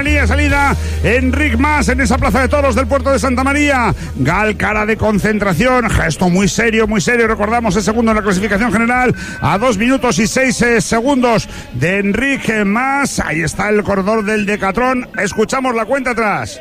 la línea de salida Enric Mas en esa plaza de toros del puerto de Santa María. Gal, cara de concentración, gesto muy serio, recordamos el segundo en la clasificación general a 2 minutos y 6 segundos de Enric Mas. Ahí está el corredor del Decatrón, escuchamos la cuenta atrás.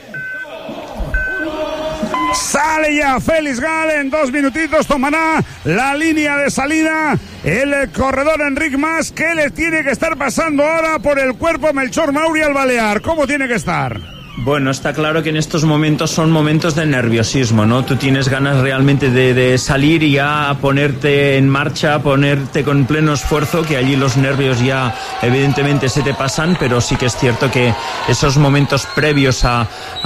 Sale ya Félix Gal, en 2 minutitos tomará la línea de salida el corredor Enric Mas. ¿Qué le tiene que estar pasando ahora por el cuerpo Melchor Mauri al balear? ¿Cómo tiene que estar? Bueno, está claro que en estos momentos son momentos de nerviosismo, ¿no? Tú tienes ganas realmente de salir y ya ponerte en marcha, ponerte con pleno esfuerzo, que allí los nervios ya evidentemente se te pasan, pero sí que es cierto que esos momentos previos a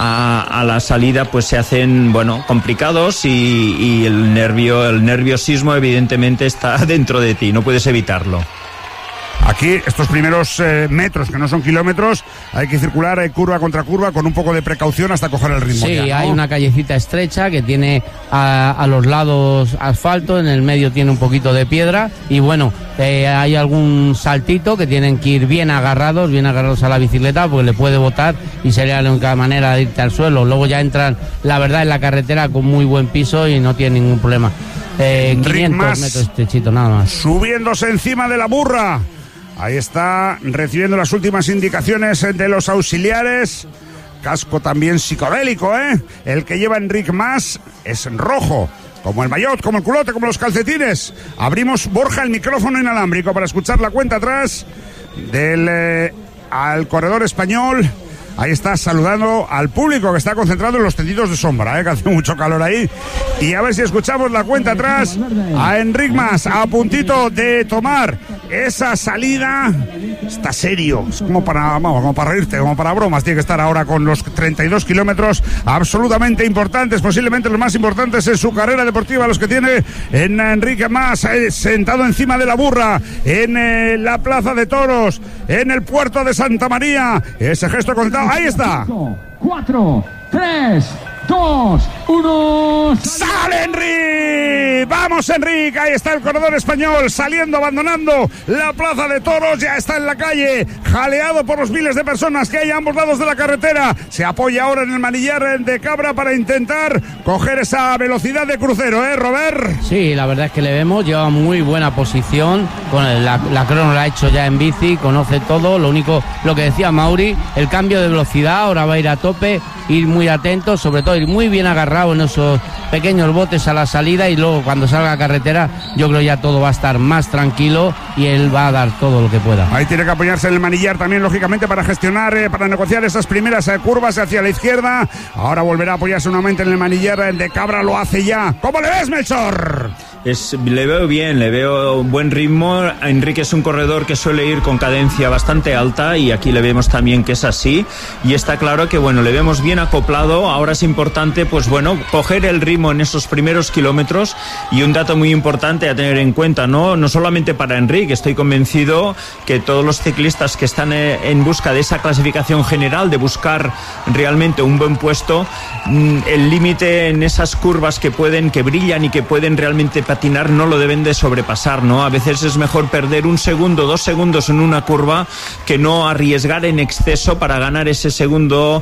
la salida pues se hacen, bueno, complicados y el nerviosismo evidentemente está dentro de ti, no puedes evitarlo. Aquí, estos primeros metros, que no son kilómetros, hay que circular curva contra curva con un poco de precaución hasta coger el ritmo. Sí, ya, ¿no? Hay una callecita estrecha que tiene a los lados asfalto, en el medio tiene un poquito de piedra y bueno, hay algún saltito que tienen que ir bien agarrados a la bicicleta porque le puede botar y sería la única manera de irte al suelo. Luego ya entran, la verdad, en la carretera con muy buen piso y no tiene ningún problema. 500 metros estrechito, nada más. Subiéndose encima de la burra. Ahí está, recibiendo las últimas indicaciones de los auxiliares. Casco también psicodélico, ¿eh? El que lleva Enric Mas es rojo, como el maillot, como el culote, como los calcetines. Abrimos, Borja, el micrófono inalámbrico para escuchar la cuenta atrás del al corredor español. Ahí está saludando al público que está concentrado en los tendidos de sombra, que hace mucho calor ahí. Y a ver si escuchamos la cuenta atrás a Enric Mas, a puntito de tomar esa salida. Está serio, es como para reírte, como para bromas. Tiene que estar ahora con los 32 kilómetros absolutamente importantes, posiblemente los más importantes en su carrera deportiva, los que tiene en Enric Mas, sentado encima de la burra en la plaza de toros, en el puerto de Santa María. Ese gesto contado. Ahí está. 4, 3, 2, 1. ¡Sale Enric! ¡Vamos, Enric! Ahí está el corredor español saliendo, abandonando la plaza de toros. Ya está en la calle, jaleado por los miles de personas que hay a ambos lados de la carretera. Se apoya ahora en el manillar de Cabra para intentar coger esa velocidad de crucero, Robert? Sí, la verdad es que le vemos, lleva muy buena posición. Con la crono la ha hecho ya en bici, conoce todo. Lo único, lo que decía Mauri, el cambio de velocidad, ahora va a ir a tope, ir muy atento, sobre todo ir muy bien agarrado en esos pequeños botes a la salida, y luego cuando salga a carretera yo creo ya todo va a estar más tranquilo y él va a dar todo lo que pueda. Ahí tiene que apoyarse en el manillar también, lógicamente, para gestionar, para negociar esas primeras curvas hacia la izquierda. Ahora volverá a apoyarse nuevamente en el manillar de Cabra, lo hace ya. ¿Cómo le ves, Melchor? Le veo bien, le veo buen ritmo. Enrique es un corredor que suele ir con cadencia bastante alta y aquí le vemos también que es así, y está claro que bueno, le vemos bien acoplado. Ahora es importante pues bueno, coger el ritmo en esos primeros kilómetros, y un dato muy importante a tener en cuenta, no solamente para Enrique, estoy convencido que todos los ciclistas que están en busca de esa clasificación general, de buscar realmente un buen puesto, el límite en esas curvas que brillan y que pueden realmente patinar, no lo deben de sobrepasar, ¿no? A veces es mejor perder 1 segundo, 2 segundos en una curva que no arriesgar en exceso para ganar ese segundo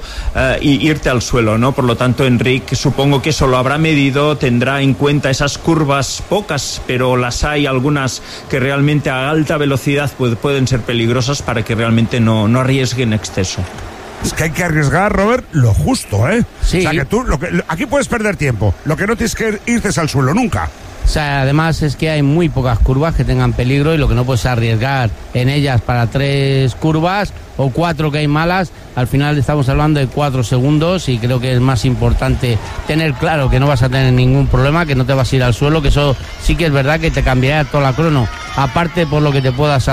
y irte al suelo, ¿no? Por lo tanto, Enric, supongo que eso lo habrá medido, tendrá en cuenta esas curvas, pocas, pero las hay algunas que realmente a alta velocidad pueden ser peligrosas, para que realmente no arriesgue en exceso. Es que hay que arriesgar, Robert, lo justo, ¿eh? Sí. O sea, que tú, aquí puedes perder tiempo, lo que no tienes que irte al suelo nunca. O sea, además es que hay muy pocas curvas que tengan peligro, y lo que no puedes arriesgar en ellas para 3 curvas o 4 que hay malas. Al final estamos hablando de 4 segundos, y creo que es más importante tener claro que no vas a tener ningún problema, que no te vas a ir al suelo, que eso sí que es verdad que te cambiará toda la crono, aparte por lo que te puedas